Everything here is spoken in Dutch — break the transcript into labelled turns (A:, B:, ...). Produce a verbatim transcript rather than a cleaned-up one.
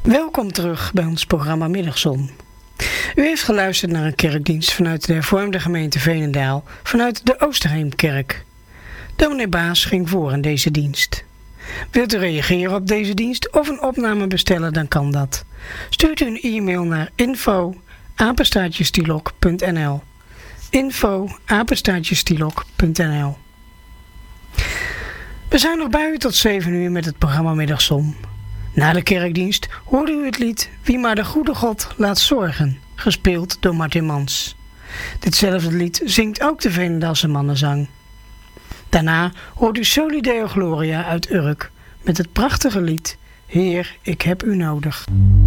A: Welkom terug bij ons programma Middagzon. U heeft geluisterd naar een kerkdienst vanuit de hervormde gemeente Veenendaal, vanuit de Oosterheemkerk. Dominee Baas ging voor in deze dienst. Wilt u reageren op deze dienst of een opname bestellen, dan kan dat. Stuurt u een e-mail naar info apenstaartje stielok punt n l info apenstaartje stielok punt n l. We zijn nog bij u tot zeven uur met het programma Middagzon. Na de kerkdienst hoorde u het lied Wie maar de goede God laat zorgen, gespeeld door Martin Mans. Ditzelfde lied zingt ook de Veenendaalse mannenzang. Daarna hoort u Soli Deo Gloria uit Urk met het prachtige lied Heer, ik heb u nodig.